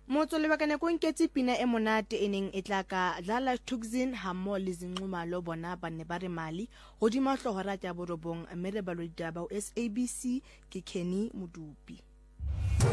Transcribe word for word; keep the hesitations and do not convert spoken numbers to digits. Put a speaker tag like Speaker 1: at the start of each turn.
Speaker 1: Motso lebakane ko nketse pina e monate e neng e tla ka Dlala Thukzin hammo le Zinxuma lo bona ba ne ba re mali godimo hlohora tja borobong mme re balo ditaba o S A B C ke Kenny Modupi.